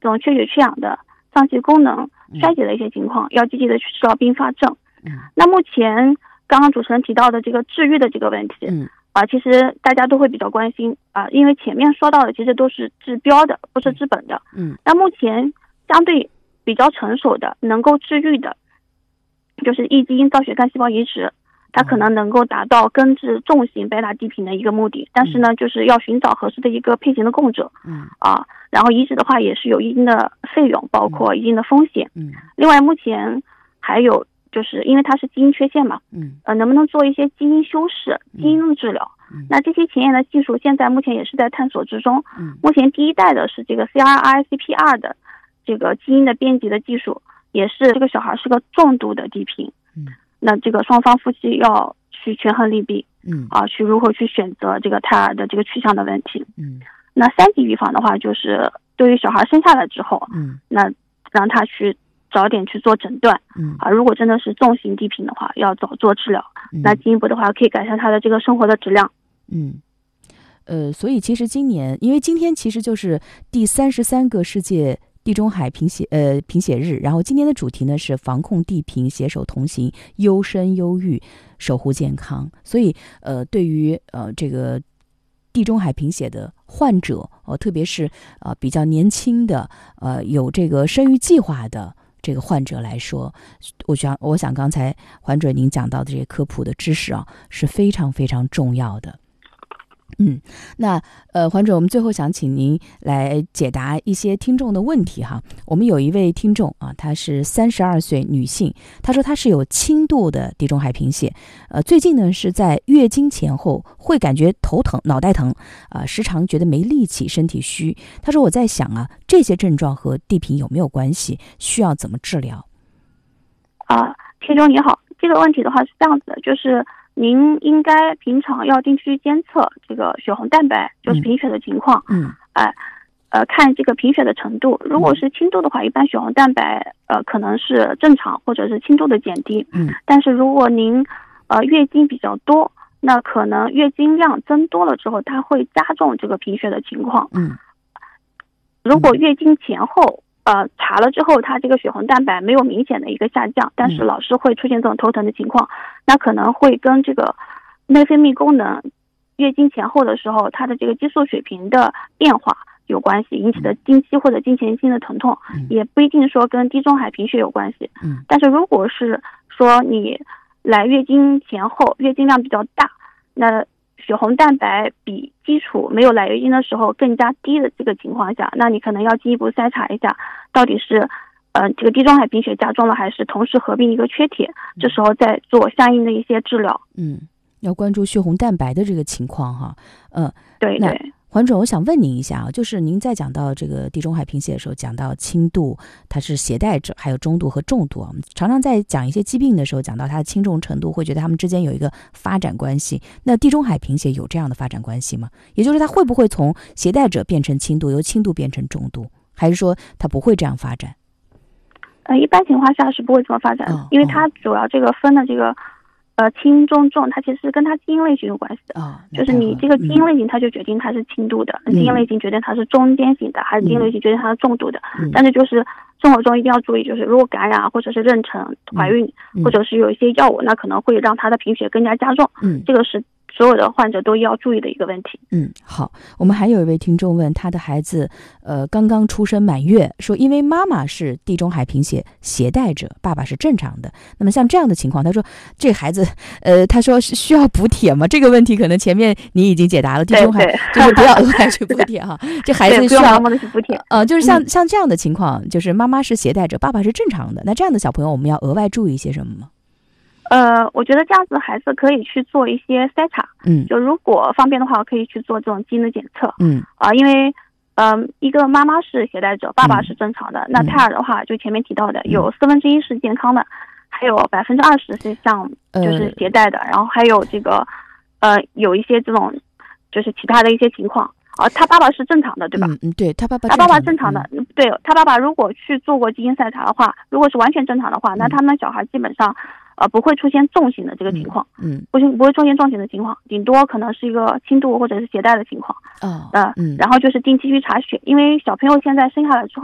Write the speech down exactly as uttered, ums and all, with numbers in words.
这种缺血缺氧的脏器功能衰竭的一些情况，要积极的去治疗并发症。那目前刚刚主持人提到的这个治愈的这个问题，嗯啊，其实大家都会比较关心啊，因为前面说到的其实都是治标的，不是治本的。嗯，那目前相对比较成熟的能够治愈的，就是异基因造血干细胞移植，它可能能够达到根治重型贝塔低频的一个目的，但是呢，就是要寻找合适的一个配型的供者。嗯啊，然后移植的话也是有一定的费用，包括一定的风险。嗯，另外目前还有。就是因为它是基因缺陷嘛，嗯，呃，能不能做一些基因修饰、基因的治疗？嗯，那这些前沿的技术现在目前也是在探索之中。嗯，目前第一代的是这个 C R I C P R 的这个基因的编辑的技术，也是这个小孩是个重度的低频。嗯，那这个双方夫妻要去权衡利弊，嗯，啊，去如何去选择这个胎儿的这个取向的问题。嗯，那三级预防的话，就是对于小孩生下来之后，嗯，那让他去。早点去做诊断，嗯啊，如果真的是重型低频的话，要早做治疗，嗯、那进一步的话可以改善他的这个生活的质量。 嗯，呃，所以其实今年，因为今天其实就是第三十三个世界地中海贫血呃贫血日，然后今年的主题呢是防控地贫，携手同行，优生优育，守护健康。所以呃，对于呃这个地中海贫血的患者，呃，特别是呃比较年轻的，呃有这个生育计划的。这个患者来说，我想，我想刚才环准您讲到的这些科普的知识啊，是非常非常重要的。嗯，那呃，环准，我们最后想请您来解答一些听众的问题哈。我们有一位听众啊，她是三十二岁女性，她说她是有轻度的地中海贫血，呃，最近呢是在月经前后会感觉头疼、脑袋疼，啊、呃，时常觉得没力气、身体虚。她说我在想啊，这些症状和地贫有没有关系？需要怎么治疗？ 啊，听众你好，这个问题的话是这样子的，就是。您应该平常要定期监测这个血红蛋白，就是贫血的情况。嗯，哎、呃，呃，看这个贫血的程度。如果是轻度的话，一般血红蛋白呃可能是正常或者是轻度的减低。嗯，但是如果您呃月经比较多，那可能月经量增多了之后，它会加重这个贫血的情况。嗯，如果月经前后。呃，查了之后，它这个血红蛋白没有明显的一个下降，但是老是会出现这种头疼的情况，那可能会跟这个内分泌功能、月经前后的时候，它的这个激素水平的变化有关系，引起的经期或者经前性的疼痛，也不一定说跟地中海贫血有关系。嗯，但是如果是说你来月经前后，月经量比较大，那血红蛋白比基础没有来月经的时候更加低的这个情况下，那你可能要进一步筛查一下，到底是呃这个地中海贫血加重了，还是同时合并一个缺铁，这时候再做相应的一些治疗。 嗯，要关注血红蛋白的这个情况哈。嗯、呃， 对对。 环准，我想问您一下啊，就是您在讲到这个地中海贫血的时候，讲到轻度它是携带者，还有中度和重度啊。我们常常在讲一些疾病的时候，讲到它的轻重程度，会觉得它们之间有一个发展关系。那地中海贫血有这样的发展关系吗？也就是它会不会从携带者变成轻度，由轻度变成重度，还是说它不会这样发展？ 呃，一般情况下是不会这么发展的，哦、因为它主要这个分的这个。呃，轻中重，它其实是跟它基因类型有关系的，哦、就是你这个基因类型，它就决定它是轻度的，嗯、基因类型决定它是中间型的，还是基因类型决定它是重度的。嗯、但是就是生活中一定要注意，就是如果感染或者是妊娠、怀孕，嗯、或者是有一些药物，那可能会让它的贫血更加加重。嗯，这个是所有的患者都要注意的一个问题。 嗯，好，我们还有一位听众问，他的孩子呃刚刚出生满月，说因为妈妈是地中海贫血携带者，爸爸是正常的，那么像这样的情况，他说这孩子呃他说需要补铁吗？这个问题可能前面你已经解答了，地中海就是不要额外去补铁哈。这孩子需要补铁， 呃就是像、嗯、像这样的情况，就是妈妈是携带者，爸爸是正常的，那这样的小朋友我们要额外注意一些什么吗？ 呃，我觉得这样子的孩子可以去做一些筛查，嗯，就如果方便的话，可以去做这种基因的检测，嗯，啊、呃，因为，嗯、呃，一个妈妈是携带者，爸爸是正常的，嗯、那胎儿的话，就前面提到的，有四分之一是健康的，还有百分之二十是像就是携带的，呃、然后还有这个，呃，有一些这种就是其他的一些情况。啊，他爸爸是正常的，对吧？ 嗯，对他爸爸， 他爸爸正常的，嗯、对他爸爸如果去做过基因筛查的话，如果是完全正常的话，嗯、那他们小孩基本上，呃，不会出现重型的这个情况，嗯，不不会出现重型的情况，顶多可能是一个轻度或者是携带的情况，哦，呃，嗯，然后就是定期去查血，因为小朋友现在生下来之后。